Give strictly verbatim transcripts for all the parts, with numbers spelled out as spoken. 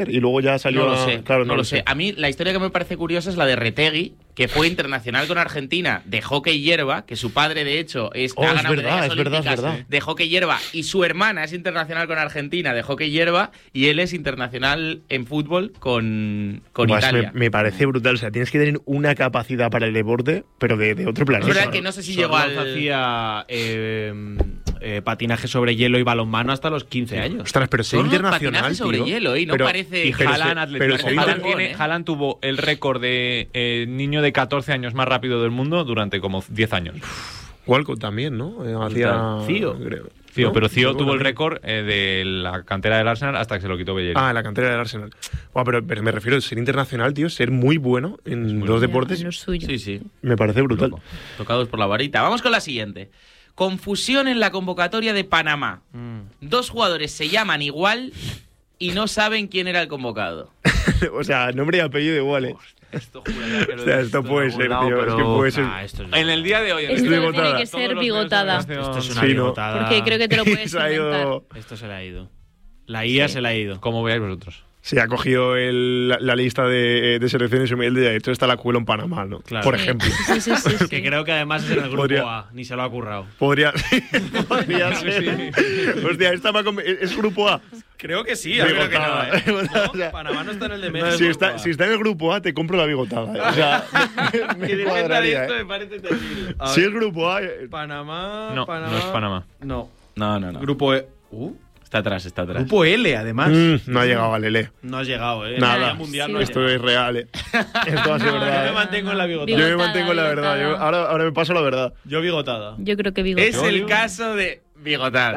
y luego ya salió... No lo sé, claro, no, no lo lo sé. sé. A mí la historia que me parece curiosa es la de Retegui, que fue internacional con Argentina de hockey hierba, que su padre, de hecho, es, Oh, ha es ganado verdad, medallas es verdad, es olímpicas verdad. de hockey hierba, y su hermana es internacional con Argentina de hockey hierba, y él es internacional en fútbol con, con Buah, Italia. Me, me parece brutal. O sea, tienes que tener una capacidad para el deporte, pero de, de otro planeta. Es verdad que no sé si llegó al... hacía eh, eh, patinaje sobre hielo y balonmano hasta los quince años. Ostras, pero ser Solo internacional, patinaje sobre tío. hielo, y no Pero- parece... Y pero Haaland, se- atletismo. pero se Haaland, dice- tiene- Haaland tuvo el récord de eh, niño de catorce años más rápido del mundo durante como diez años. Walcott también, ¿no? Eh, Hacía... Cío. creo. Cío, ¿No? pero Cío Cío tuvo el también. récord eh, de la cantera del Arsenal hasta que se lo quitó Bellerín. Ah, la cantera del Arsenal. Buah, pero, pero me refiero a ser internacional, tío, ser muy bueno en muy dos bueno. deportes, Lo suyo. Sí, sí. me parece brutal. Loco. Tocados por la varita. Vamos con la siguiente. Confusión en la convocatoria de Panamá. Dos jugadores se llaman igual y no saben quién era el convocado. O sea, nombre y apellido igual, ¿eh? Esto juraría que lo O sea, he esto visto puede en algún ser, lado, tío, es pero- que puede ser- Ah, esto es- En el día de hoy. en Esto el día de hoy, tiene bigotada. que ser todos los medios de bigotada. comunicación- Esto es una Sí, ¿no? bigotada. Porque creo que te lo puedes Se ha inventar. ido... Esto se le ha ido. La I A Sí. se le ha ido. Como veáis vosotros. Sí, ha cogido el- la, la lista de, de selecciones y me ha dicho está la cuela en Panamá, ¿no? Claro. Por Sí. ejemplo. Sí, sí, sí, sí. Que creo que además es en el grupo Podría- A. Ni se lo ha currado. Podría, podría ser. Hostia, esta me ha conven- ¿es grupo A? Creo que sí. Bigotada. O sea, Panamá no está en el de México. si, está, si está en el grupo A, te compro la bigotada. ¿eh? O sea, me, me cuadraría, ¿eh? parece terrible. A Si ver, es grupo A... eh, Panamá. No, Panamá. no es Panamá. No. No, no, no. Grupo E. Uh, Está atrás, está atrás. Grupo L, además. mm, no ha llegado al L. No has llegado, ¿eh? Nada. El mundial Sí. no has Esto llegado. es real, ¿eh? Esto va a ser No, verdad. yo me ¿eh? mantengo en la bigotada. Yo me Bigotada, mantengo en la verdad. Yo- bigotada. ahora, ahora me paso la verdad. Yo bigotada. Yo creo que bigotada. Es el caso de Bigotar.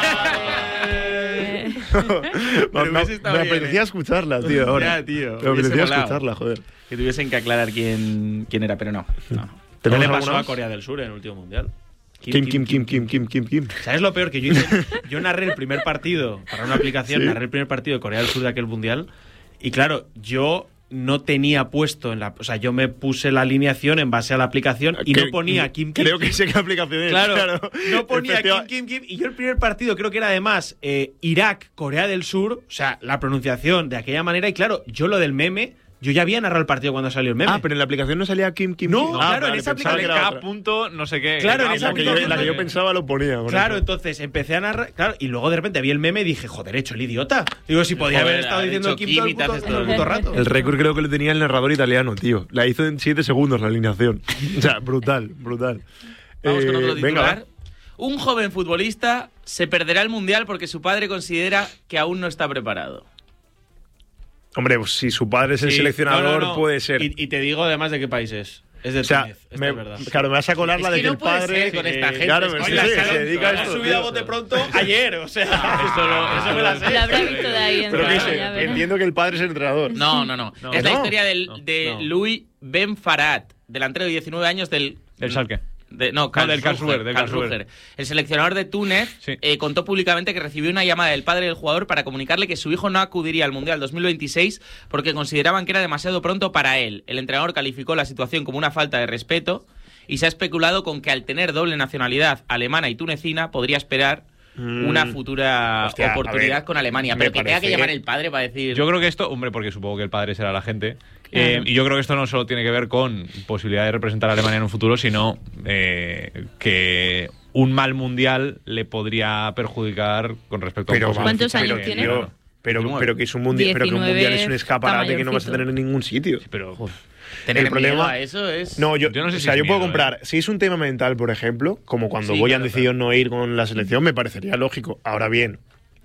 Eh, me, me- hubiese estado me bien, apetecía ¿eh? escucharla, tío, ahora. Ya, tío. Me Hubiese apetecía molado. escucharla, joder. Que tuviesen que aclarar quién, quién era, pero no. no. ¿Qué ¿Tenemos le pasó alguna a más? Corea del Sur en el último mundial? Kim, Kim, Kim, Kim, Kim, Kim, Kim. ¿Sabes lo peor? Que yo, hice- yo narré el primer partido para una aplicación, Sí. narré el primer partido de Corea del Sur de aquel mundial. Y claro, yo no tenía puesto en la. O sea, yo me puse la alineación en base a la aplicación y Que- no ponía Kim Kim. Creo que sé qué aplicación es. Claro, Claro, no ponía Efectiva- Kim Kim Kim. Y yo el primer partido creo que era además eh, Irak, Corea del Sur. O sea, la pronunciación de aquella manera. Y claro, yo lo del meme, yo ya había narrado el partido cuando salió el meme. Ah, pero en la aplicación no salía Kim, Kim, No, Kim. claro, en vale, esa pensaba que era K otra. punto no sé qué. Claro, en Ah, esa La que, yo, aplicación la que yo no- pensaba lo ponía. con Claro, eso. entonces empecé a narrar. Claro, y luego de repente vi el meme y dije, joder, hecho el idiota. Digo, si podía Joder, haber estado ha diciendo dicho Kim Kim todo y el te puto, haces todo el todo el puto rato. El récord creo que lo tenía el narrador italiano, tío. La hizo en siete segundos la alineación. O sea, brutal, brutal. Vamos con Eh, otro venga, titular. va. Un joven futbolista se perderá el Mundial porque su padre considera que aún no está preparado. Hombre, pues si su padre es el Sí, seleccionador, no, no, no. puede ser. Y, y te digo además de qué país es. Es de o sea, Túnez. Esta me- es verdad. claro, me vas a colar Es la que de que no el puede padre. ser con esta gente, Claro, es me- que sí, la sí, saben se dedica a Lo he esto. subido a tío. bote pronto ayer, o sea. Esto, lo, eso me la sé. La habrá visto de ahí. Pero qué encima, dice, ya verás. entiendo que el padre es el entrenador. No, no, no. No. es la ¿No? historia del, No, de no. Louis Ben Farhat, delantero de diecinueve años del... El Schalke. De, no, No, del Karlsruher, del Karlsruher. Karlsruher. El seleccionador de Túnez Sí. eh, contó públicamente que recibió una llamada del padre del jugador para comunicarle que su hijo no acudiría al Mundial dos mil veintiséis porque consideraban que era demasiado pronto para él. El entrenador calificó la situación como una falta de respeto y se ha especulado con que al tener doble nacionalidad alemana y tunecina podría esperar Mm. una futura Hostia, a oportunidad ver, con Alemania. me Pero que tenga que parece- llamar el padre para decir... Yo creo que esto, hombre, porque supongo que el padre será la gente. eh, y yo creo que esto no solo tiene que ver con posibilidad de representar a Alemania en un futuro, sino eh, que un mal mundial le podría perjudicar con respecto Pero a un posible ¿Cuántos fichaje. años tiene? Tío, pero, diecinueve. pero que es un mundial, pero que un mundial es un diecinueve escaparate que no vas a está tener en ningún sitio. Pero Tener el problema- miedo a eso es... No, yo, Yo no sé o si sea, es yo puedo miedo, comprar. ¿eh? Si es un tema mental, por ejemplo, como cuando Sí, Boyan claro, decidió no ir con la selección, me parecería lógico. Ahora bien,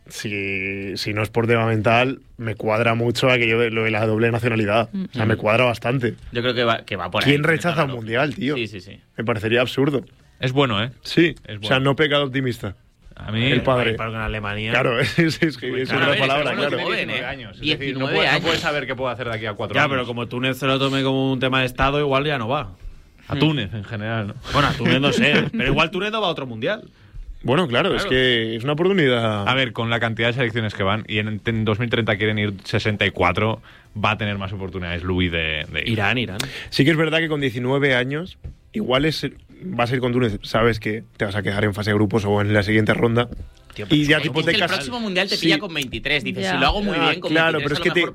si, si no es por tema mental, me cuadra mucho aquello de lo de la doble nacionalidad. O sea, me cuadra bastante. Yo creo que va, que va por ahí. ¿Quién tiene rechaza toda un la mundial, lógica. tío? Sí, sí, sí. Me parecería absurdo. es bueno, ¿eh? Sí. Es O sea, bueno. no pecado optimista. A mí El padre. Para con Alemania. Claro, es, es, es, que es claro, a otra ver, palabra, es que claro. bueno, joven, diecinueve ¿eh? años. Es decir, no, diecinueve puede- no años. puedes saber qué puede hacer de aquí a cuatro Ya, años. pero como Túnez se lo tome como un tema de Estado, igual ya no va. A Túnez, en general, ¿no? Bueno, a Túnez no sé. Pero igual Túnez no va a otro mundial. Bueno, claro, es que es una oportunidad. A ver, con la cantidad de selecciones que van, y en, en dos mil treinta quieren ir sesenta y cuatro, va a tener más oportunidades Luis de, de ir. Irán, Irán. Sí que es verdad que con diecinueve años, igual es, vas a ir con Túnez, sabes que te vas a quedar en fase de grupos o en la siguiente ronda. Y ya te Es que el hipotecas. próximo mundial te pilla Sí. con veintitrés. Dices, Ya. si lo hago muy Ah, bien, con claro, veintitrés pero es a que lo te, mejor